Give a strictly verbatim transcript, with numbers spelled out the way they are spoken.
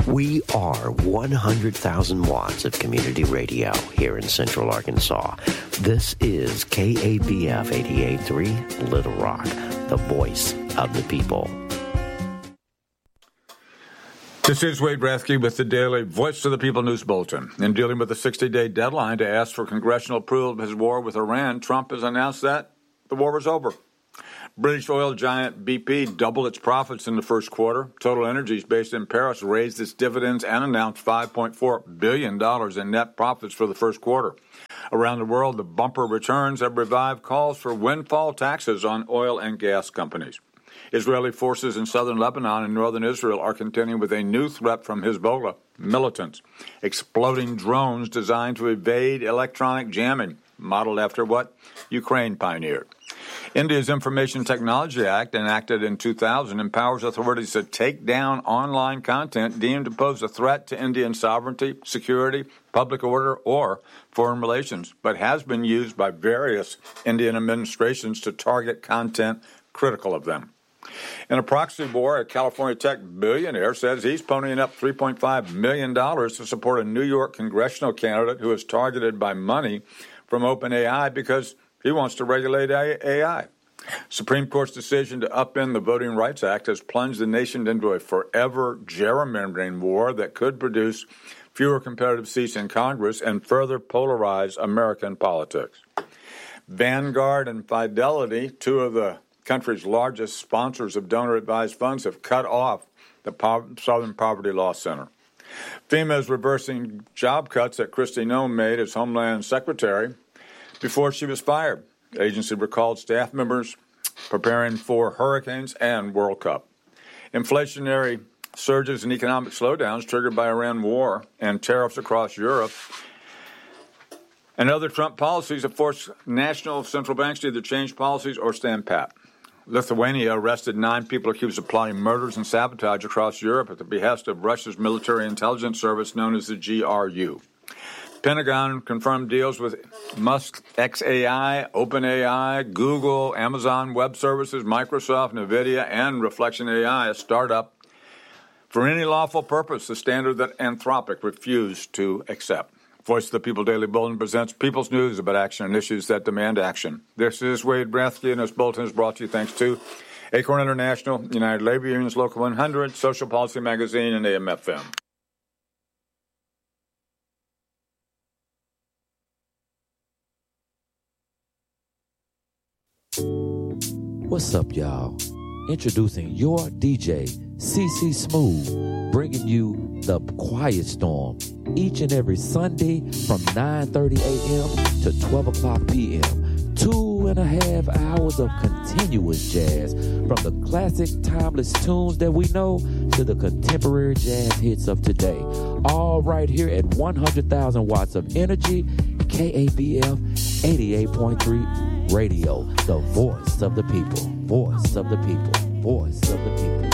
We are one hundred thousand watts of community radio here in Central Arkansas. This is K A B F eighty-eight point three Little Rock, the voice of the people. This is Wade Rathke with the daily Voice of the People News Bulletin. In dealing with the sixty-day deadline to ask for congressional approval of his war with Iran, Trump has announced that the war is over. British oil giant B P doubled its profits in the first quarter. Total Energies, based in Paris, raised its dividends and announced five point four billion dollars in net profits for the first quarter. Around the world, the bumper returns have revived calls for windfall taxes on oil and gas companies. Israeli forces in southern Lebanon and northern Israel are contending with a new threat from Hezbollah militants, exploding drones designed to evade electronic jamming, modeled after what Ukraine pioneered. India's Information Technology Act, enacted in two thousand, empowers authorities to take down online content deemed to pose a threat to Indian sovereignty, security, public order, or foreign relations, but has been used by various Indian administrations to target content critical of them. In a proxy war, a California tech billionaire says he's ponying up three point five million dollars to support a New York congressional candidate who is targeted by money from OpenAI because he wants to regulate A I. Supreme Court's decision to upend the Voting Rights Act has plunged the nation into a forever gerrymandering war that could produce fewer competitive seats in Congress and further polarize American politics. Vanguard and Fidelity, two of the country's largest sponsors of donor-advised funds, have cut off the po- Southern Poverty Law Center. FEMA is reversing job cuts that Kristi Noem made as Homeland Secretary before she was fired. The agency recalled staff members preparing for hurricanes and World Cup. Inflationary surges and economic slowdowns triggered by Iran war and tariffs across Europe and other Trump policies have forced national central banks to either change policies or stand pat. Lithuania arrested nine people accused of plotting murders and sabotage across Europe at the behest of Russia's military intelligence service known as the G R U. Pentagon confirmed deals with Musk X A I, OpenAI, Google, Amazon Web Services, Microsoft, NVIDIA, and Reflection A I, a startup, for any lawful purpose, the standard that Anthropic refused to accept. Voice of the People Daily Bulletin presents People's News about action and issues that demand action. This is Wade Rathke, and this bulletin is brought to you thanks to Acorn International, United Labor Unions Local one hundred, Social Policy Magazine, and A M F M. What's up, y'all? Introducing your D J, C C Smooth, bringing you The Quiet Storm each and every Sunday from nine thirty a.m. to twelve o'clock p.m. Two and a half hours of continuous jazz, from the classic timeless tunes that we know to the contemporary jazz hits of today. All right here at one hundred thousand watts of energy, K A B F eighty-eight point three Radio, the voice of the people, voice of the people, voice of the people.